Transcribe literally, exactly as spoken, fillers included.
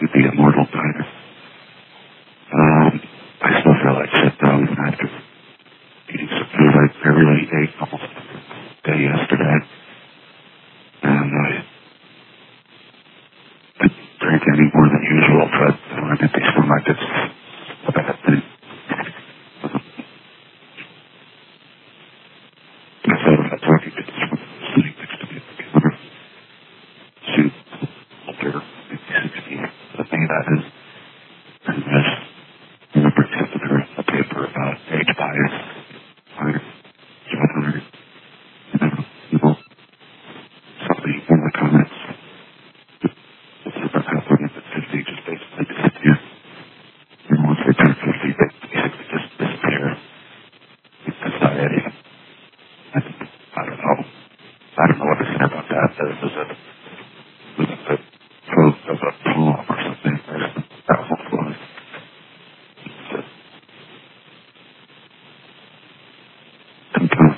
to the immortal diner. Um, I still feel like shit though, even after eating some food I really ate almost every day yesterday. And I didn't drink any more than usual, but when I did these stomach, it's a bad thing. I thought about talking to someone sitting next to me at the counter. She's older, maybe sixty, but me that is. And this, I remember giving her a paper about age bias, higher, seven hundred, you know, people, somebody in the comments, it's about how women at fifty just basically disappear. And once they turn fifty, they basically just disappear in society. And I don't know. I don't know what to say about that. There was a, was a quote of a poem or something. That was Sometimes